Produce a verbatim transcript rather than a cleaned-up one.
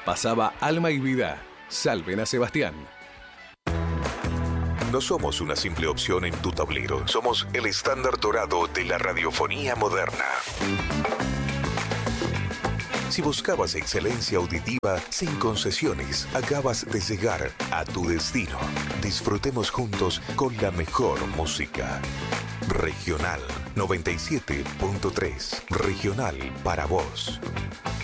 Pasaba Alma y Vida. Salven a Sebastián. No somos una simple opción en tu tablero. Somos el estándar dorado de la radiofonía moderna. Si buscabas excelencia auditiva sin concesiones, acabas de llegar a tu destino. Disfrutemos juntos con la mejor música. Regional noventa y siete punto tres. Regional para vos.